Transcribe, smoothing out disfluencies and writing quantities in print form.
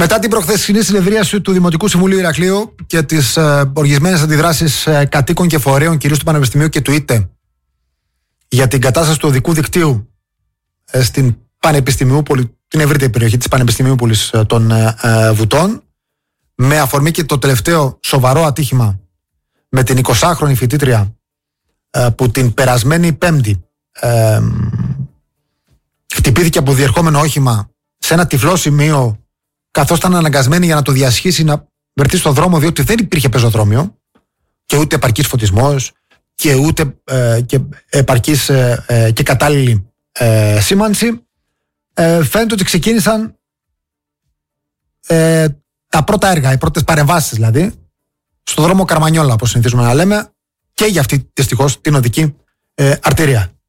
Μετά την προχθεσινή συνεδρίαση του Δημοτικού Συμβουλίου Ηρακλείου και τις οργισμένες αντιδράσεις κατοίκων και φορέων, κυρίως του Πανεπιστημίου και του ΙΤΕ, για την κατάσταση του οδικού δικτύου στην Πανεπιστημιούπολη, την ευρύτερη περιοχή της Πανεπιστημιούπολης των Βουτών, με αφορμή και το τελευταίο σοβαρό ατύχημα με την 20χρονη φοιτήτρια που την περασμένη Πέμπτη χτυπήθηκε από διερχόμενο όχημα σε ένα τυφλό σημείο, καθώς ήταν αναγκασμένη για να το διασχίσει να βρεθεί στο δρόμο, διότι δεν υπήρχε πεζοδρόμιο και ούτε επαρκής φωτισμός και ούτε και επαρκής και κατάλληλη σήμανση. Φαίνεται ότι ξεκίνησαν τα πρώτα έργα, οι πρώτες παρεμβάσεις δηλαδή, στο δρόμο Καρμανιόλα, όπως συνηθίζουμε να λέμε, και για αυτή δυστυχώς την οδική αρτηρία.